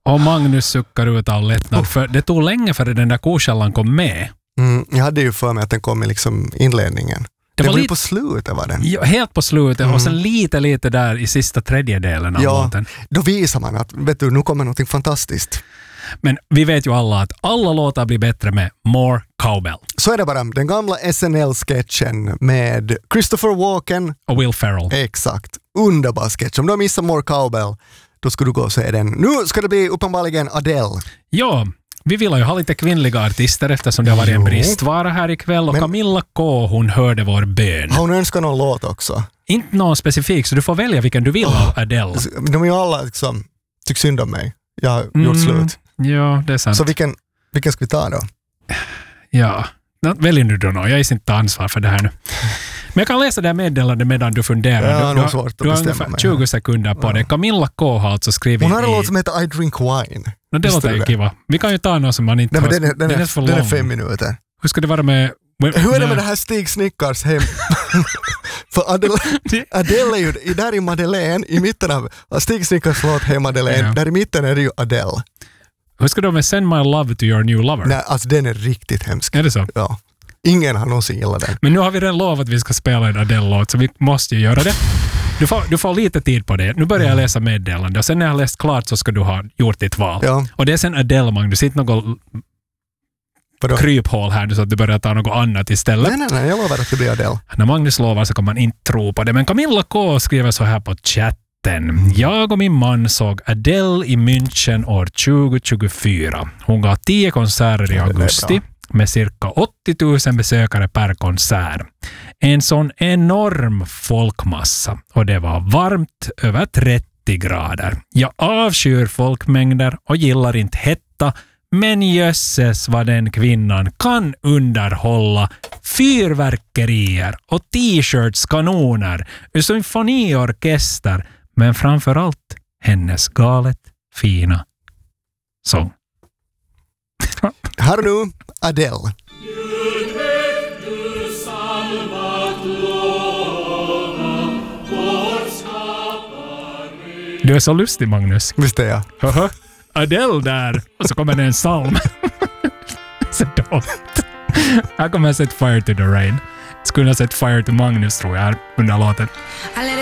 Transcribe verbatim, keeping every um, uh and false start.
Och Magnus suckar ut all lättnad. För det tog länge för den där korskällan kom med. Mm, jag hade ju för mig att den kom i liksom inledningen. Det, det var, var ju på slutet var den. Ja, helt på slutet. Mm. Och sen lite, lite där i sista tredjedelen av ja, låten. Då visar man att vet du, nu kommer något fantastiskt. Men vi vet ju alla att alla låtar blir bättre med More Cowbell. Så är det bara. Den gamla S N L-sketchen med Christopher Walken och Will Ferrell. Exakt. Underbar sketch. Om du har missat More Cowbell, då ska du gå och se den. Nu ska det bli uppenbarligen Adele. Ja, vi vill ju ha lite kvinnliga artister eftersom det har varit jo. en bristvara här ikväll. Och Men, Camilla K, hon hörde vår bön. Har hon önskat någon låt också? Inte någon specifik, så du får välja vilken du vill oh. av Adele. De är ju alla liksom, tycker synd om mig. Jag har mm. gjort slut. Ja, det är sant. Så vilken, vilken ska vi ta då? Ja, välj nu då. Jag är inte ansvar för det här nu. Men jag kan läsa det här meddelande medan du funderar. Ja, du, du, svårt du har ungefär mig. tjugo sekunder på ja. det. Camilla K har alltså skrivit Hon har en i... låt som heter I Drink Wine. No, det låter ju kiva. Vi kan ju ta någon som man inte... Nej, men den, är, den, den, är, är för den lång. är fem minuter. Hur ska det vara med... Hur är det med det här Stig Snickars hem? För Adele, Adele är ju... Där är Madeleine i mitten av... Stig Snickars låt Hey Madeleine. Ja. Där i mitten är det ju Adele. Hur ska du med Send My Love to Your New Lover? Nej, alltså den är riktigt hemsk. Är det så? Ja. Ingen har någonsin gillat den. Men nu har vi redan lovat att vi ska spela en Adele-låt, så vi måste ju göra det. Du får, du får lite tid på det. Nu börjar jag läsa meddelande och sen när jag har läst klart så ska du ha gjort ditt val. Ja. Och det är sen Adele, Mag. Du sitter något Vadå? kryphål här så att du börjar ta något annat istället. Nej, nej, nej. Jag lovar att det blir Adele. När Magnus lovar så kan man inte tro på det. Men Camilla K skriver så här på chatten. Jag och min man såg Adele i München år tjugo tjugofyra. Hon gav tio konserter i augusti. Med cirka åttio tusen besökare per konsert. En sån enorm folkmassa. Och det var varmt över trettio grader. Jag avskyr folkmängder och gillar inte hetta. Men jösses vad den kvinnan kan underhålla fyrverkerier och t-shirts, kanoner, symfoniorkester. Men framförallt hennes galet fina sång. Här nu, Adele. Du är så lustig, Magnus. Visst är jag. Uh-huh. Adele där. Och så kommer det en psalm. Så dåligt. Här kommer jag Set Fire to the Rain. Skulle ha sett Fire to Magnus, tror jag, under låten.